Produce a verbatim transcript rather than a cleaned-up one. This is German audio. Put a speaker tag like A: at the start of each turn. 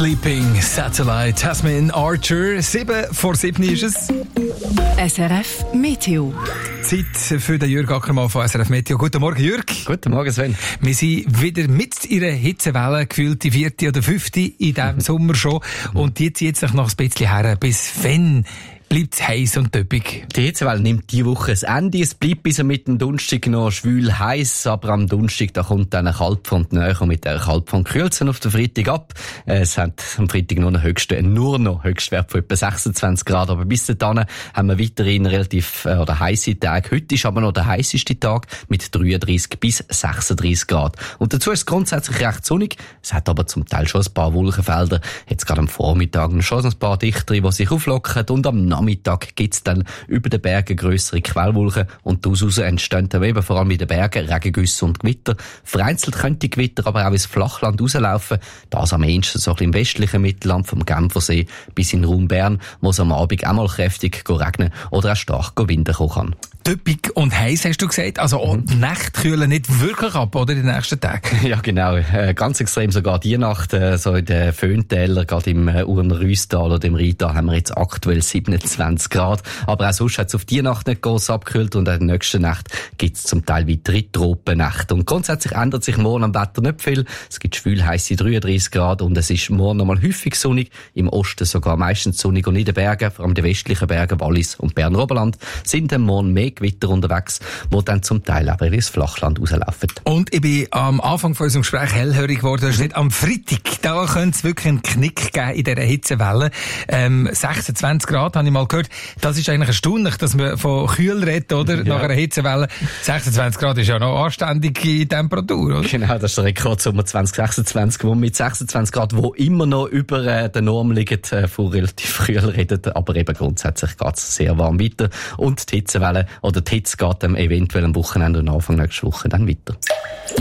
A: Sleeping Satellite, Tasmin Archer. Sieben vor sieben ist es.
B: S R F Meteo.
A: Zeit für den Jürg Ackermann von S R F Meteo. Guten Morgen, Jürg.
C: Guten Morgen, Sven.
A: Wir sind wieder mit in einer Hitzewelle, gefühlt die vierte oder fünfte in diesem Sommer schon. Und die zieht sich noch ein bisschen her. Bis wann bleibt es heiß und töppig?
C: Die Hitzewelle nimmt diese Woche ein Ende. Es bleibt bis mit dem Donnerstag noch schwül heiß, aber am Donnerstag da kommt dann eine Kaltfront näher und mit der Kaltfront kühlt es auf den Freitag ab. Es hat am Freitag nur noch höchste, nur noch Höchstwert von etwa sechsundzwanzig Grad, aber bis dahin haben wir weiterhin relativ äh, oder heiße Tage. Heute ist aber noch der heißeste Tag mit dreiunddreißig bis sechsunddreißig Grad. Und dazu ist es grundsätzlich recht sonnig. Es hat aber zum Teil schon ein paar Wolkenfelder. Jetzt gerade am Vormittag schon ein paar dichtere, die sich auflockern, und am Nachmittag gibt es dann über den Bergen grössere Quellwolken und daraus entstehen dann eben vor allem in den Bergen Regengüsse und Gewitter. Vereinzelt könnte Gewitter aber auch ins Flachland rauslaufen. Das am ehesten so ein bisschen im westlichen Mittelland vom Genfersee bis in den Raum Bern, wo es am Abend auch mal kräftig regnen oder auch stark Wind kommen kann.
A: Töppig und heiß, hast du gesagt. Also auch die Nächte kühlen nicht wirklich ab, oder, in den nächsten Tagen?
C: Ja, genau. Äh, ganz extrem sogar die Nacht, äh, so in den Föhntälern, gerade im äh, Urner Rüstal oder im Rheintal haben wir jetzt aktuell siebenundzwanzig Grad. Aber auch sonst hat es auf die Nacht nicht gross abgekühlt und in der nächsten Nacht gibt es zum Teil weitere Tropennächte. Und grundsätzlich ändert sich morgen am Wetter nicht viel. Es gibt schwül heisse dreiunddreißig Grad und es ist morgen nochmal häufig sonnig. Im Osten sogar meistens sonnig und in den Bergen, vor allem die westlichen Berge, Wallis und Berner Oberland, sind dann morgen mehr Gewitter unterwegs, die dann zum Teil aber ins Flachland rauslaufen.
A: Und ich bin am Anfang von unserem Gespräch hellhörig geworden. Das ist nicht am Freitag. Da könnte es wirklich einen Knick geben in dieser Hitzewelle. Ähm, sechsundzwanzig Grad, habe ich mal gehört. Das ist eigentlich erstaunlich, dass man von kühl redet, oder? Ja. Nach einer Hitzewelle. sechsundzwanzig Grad ist ja noch anständige Temperatur, oder?
C: Genau, das ist der Rekordsommer zwanzig sechsundzwanzig, wo mit sechsundzwanzig Grad, wo immer noch über äh, der Norm liegt, äh, von relativ kühl redet. Aber eben grundsätzlich geht es sehr warm weiter. Und die Hitzewelle oder die Hitze geht dann eventuell am Wochenende und Anfang nächste Woche dann weiter.